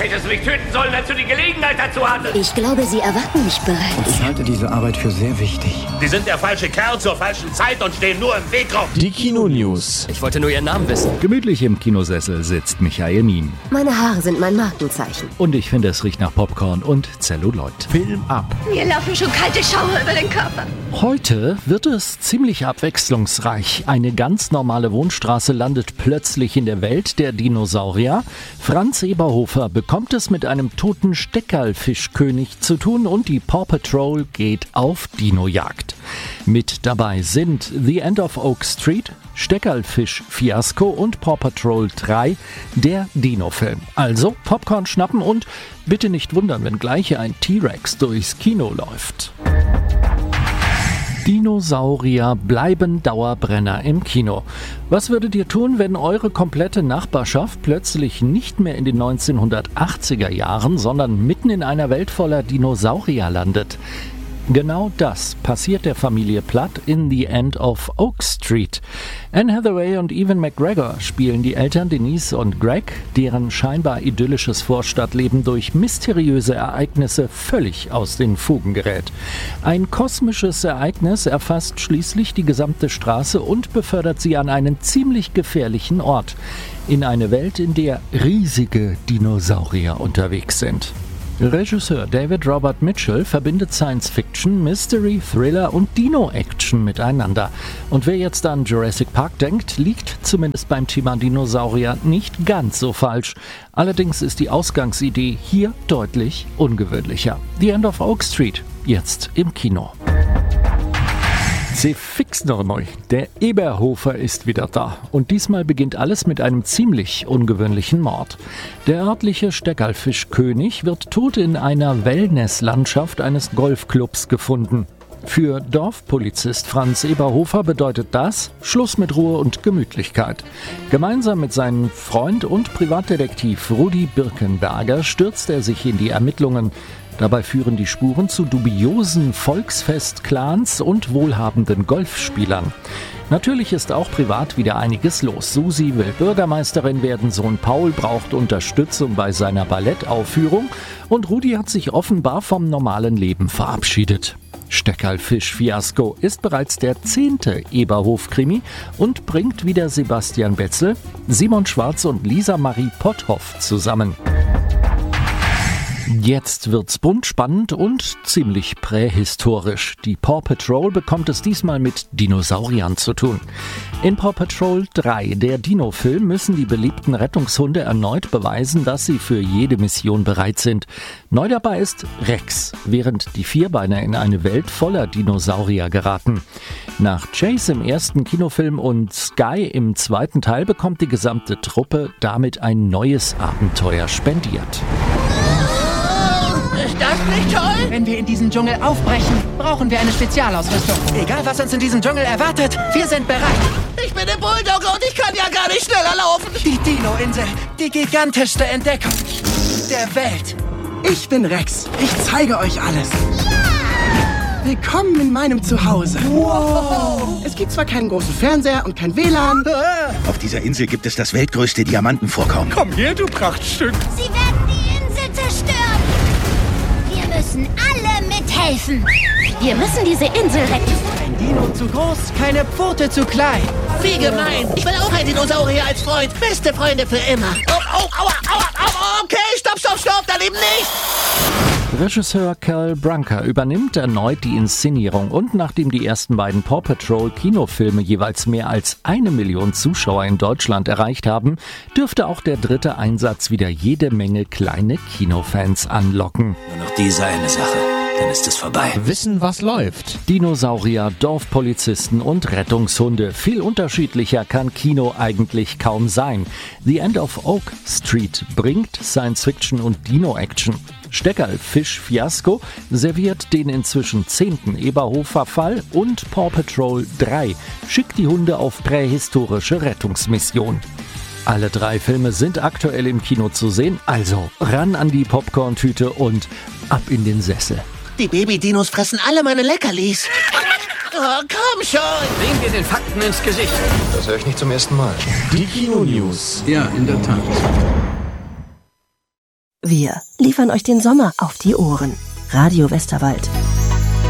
Hättest du mich töten sollen, als du die Gelegenheit dazu hattest. Ich glaube, Sie erwarten mich bereits. Ich halte diese Arbeit für sehr wichtig. Sie sind der falsche Kerl zur falschen Zeit und stehen nur im Weg rum. Die Kino-News. Ich wollte nur Ihren Namen wissen. Gemütlich im Kinosessel sitzt Michael Mien. Meine Haare sind mein Markenzeichen. Und ich finde, es riecht nach Popcorn und Zelluloid. Film ab. Mir laufen schon kalte Schauer über den Körper. Heute wird es ziemlich abwechslungsreich. Eine ganz normale Wohnstraße landet plötzlich in der Welt der Dinosaurier. Franz Eberhofer bekommt es mit einem toten Steckerlfischkönig zu tun und die Paw Patrol geht auf Dinojagd. Mit dabei sind The End of Oak Street, Steckerlfisch-Fiasko und Paw Patrol 3, der Dino-Film. Also Popcorn schnappen und bitte nicht wundern, wenn gleich ein T-Rex durchs Kino läuft. Dinosaurier bleiben Dauerbrenner im Kino. Was würdet ihr tun, wenn eure komplette Nachbarschaft plötzlich nicht mehr in den 1980er Jahren, sondern mitten in einer Welt voller Dinosaurier landet? Genau das passiert der Familie Platt in The End of Oak Street. Anne Hathaway und Ewan McGregor spielen die Eltern Denise und Greg, deren scheinbar idyllisches Vorstadtleben durch mysteriöse Ereignisse völlig aus den Fugen gerät. Ein kosmisches Ereignis erfasst schließlich die gesamte Straße und befördert sie an einen ziemlich gefährlichen Ort. In eine Welt, in der riesige Dinosaurier unterwegs sind. Regisseur David Robert Mitchell verbindet Science-Fiction, Mystery, Thriller und Dino-Action miteinander. Und wer jetzt an Jurassic Park denkt, liegt zumindest beim Thema Dinosaurier nicht ganz so falsch. Allerdings ist die Ausgangsidee hier deutlich ungewöhnlicher. The End of Oak Street, jetzt im Kino. Sie fix noch neu. Der Eberhofer ist wieder da. Und diesmal beginnt alles mit einem ziemlich ungewöhnlichen Mord. Der örtliche Steckerlfischkönig wird tot in einer Wellnesslandschaft eines Golfclubs gefunden. Für Dorfpolizist Franz Eberhofer bedeutet das Schluss mit Ruhe und Gemütlichkeit. Gemeinsam mit seinem Freund und Privatdetektiv Rudi Birkenberger stürzt er sich in die Ermittlungen. Dabei führen die Spuren zu dubiosen Volksfest-Clans und wohlhabenden Golfspielern. Natürlich ist auch privat wieder einiges los. Susi will Bürgermeisterin werden, Sohn Paul braucht Unterstützung bei seiner Ballettaufführung und Rudi hat sich offenbar vom normalen Leben verabschiedet. Steckerlfisch-Fiasko ist bereits der 10. Eberhof-Krimi und bringt wieder Sebastian Betzel, Simon Schwarz und Lisa Marie Potthoff zusammen. Jetzt wird's bunt, spannend und ziemlich prähistorisch. Die Paw Patrol bekommt es diesmal mit Dinosauriern zu tun. In Paw Patrol 3, der Dino-Film, müssen die beliebten Rettungshunde erneut beweisen, dass sie für jede Mission bereit sind. Neu dabei ist Rex, während die Vierbeiner in eine Welt voller Dinosaurier geraten. Nach Chase im ersten Kinofilm und Sky im zweiten Teil bekommt die gesamte Truppe damit ein neues Abenteuer spendiert. Ist das nicht toll? Wenn wir in diesen Dschungel aufbrechen, brauchen wir eine Spezialausrüstung. Egal, was uns in diesem Dschungel erwartet, wir sind bereit. Ich bin der Bulldogger und ich kann ja gar nicht schneller laufen. Die Dino-Insel, die gigantischste Entdeckung der Welt. Ich bin Rex. Ich zeige euch alles. Ja! Willkommen in meinem Zuhause. Wow! Es gibt zwar keinen großen Fernseher und kein WLAN. Auf dieser Insel gibt es das weltgrößte Diamantenvorkommen. Komm her, du Prachtstück. Sie werden die Insel zerstören. Wir müssen alle mithelfen. Wir müssen diese Insel retten. Ein Dino zu groß, keine Pfote zu klein. Wie gemein. Ich will auch ein Dinosaurier als Freund. Beste Freunde für immer. Oh, aua, aua. Okay, stopp, daneben nicht. Regisseur Carl Brunker übernimmt erneut die Inszenierung und nachdem die ersten beiden Paw Patrol Kinofilme jeweils mehr als 1 Million Zuschauer in Deutschland erreicht haben, dürfte auch der dritte Einsatz wieder jede Menge kleine Kinofans anlocken. Nur noch diese eine Sache, dann ist es vorbei. Wissen, was läuft. Dinosaurier, Dorfpolizisten und Rettungshunde. Viel unterschiedlicher kann Kino eigentlich kaum sein. The End of Oak Street bringt Science-Fiction und Dino-Action. Steckerlfisch-Fiasko serviert den inzwischen 10. Eberhofer-Fall und Paw Patrol 3 schickt die Hunde auf prähistorische Rettungsmission. Alle 3 Filme sind aktuell im Kino zu sehen, also ran an die Popcorn-Tüte und ab in den Sessel. Die Baby-Dinos fressen alle meine Leckerlis. Oh, komm schon! Sehen wir den Fakten ins Gesicht. Das höre ich nicht zum ersten Mal. Die Kino-News. Ja, in der Tat. Wir liefern euch den Sommer auf die Ohren. Radio Westerwald.